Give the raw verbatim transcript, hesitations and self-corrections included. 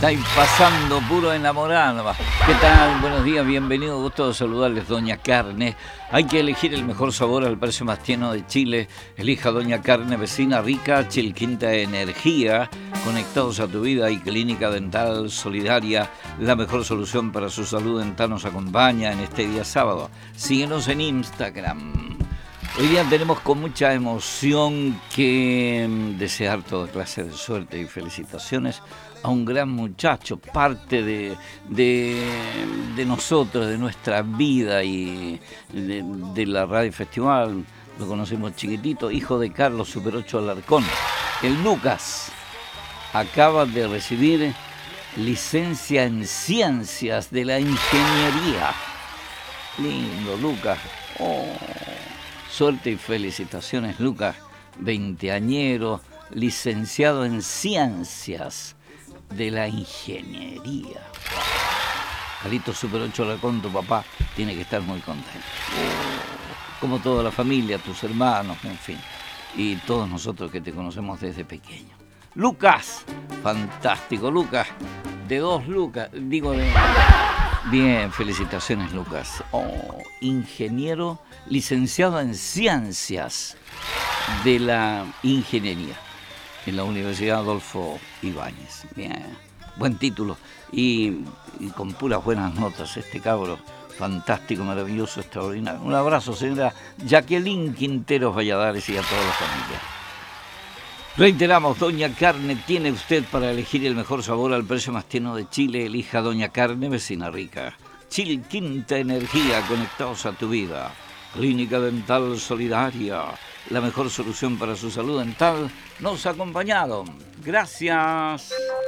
estáis pasando puro enamorado. ¿Qué tal? Buenos días, bienvenidos. Gusto de saludarles, Doña Carne. Hay que elegir el mejor sabor al precio más tierno de Chile. Elija Doña Carne, vecina rica, Chilquinta Energía. Conectados a tu vida y Clínica Dental Solidaria. La mejor solución para su salud dental nos acompaña en este día sábado. Síguenos en Instagram. Hoy día tenemos con mucha emoción que desear toda clase de suerte y felicitaciones a un gran muchacho, parte de, de, de nosotros, de nuestra vida y de, de la Radio Festival. Lo conocemos chiquitito, hijo de Carlos Super ocho Alarcón. El Lucas acaba de recibir licencia en Ciencias de la Ingeniería. Lindo, Lucas. Oh. Suerte y felicitaciones, Lucas, veinteañero, licenciado en Ciencias de la Ingeniería. Carito Super ocho Alarcón, tu papá, tiene que estar muy contento. Oh, como toda la familia, tus hermanos, en fin, y todos nosotros que te conocemos desde pequeño. Lucas, fantástico, Lucas, de dos Lucas, digo de... Bien, felicitaciones, Lucas. Oh, ingeniero licenciado en Ciencias de la Ingeniería en la Universidad Adolfo Ibáñez. Bien, buen título y, y con puras buenas notas. Este cabro, fantástico, maravilloso, extraordinario. Un abrazo, señora Jacqueline Quinteros Valladares y a toda la familia. Reiteramos, Doña Carne tiene usted para elegir el mejor sabor al precio más tierno de Chile. Elija Doña Carne, vecina rica. Chilquinta Energía, conectados a tu vida. Clínica Dental Solidaria, la mejor solución para su salud dental. Nos ha acompañado. Gracias.